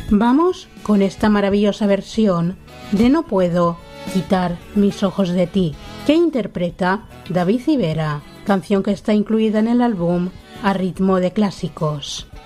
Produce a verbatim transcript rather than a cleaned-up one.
Vamos con esta maravillosa versión de No puedo quitar mis ojos de ti, que interpreta David Civera, canción que está incluida en el álbum A ritmo de clásicos.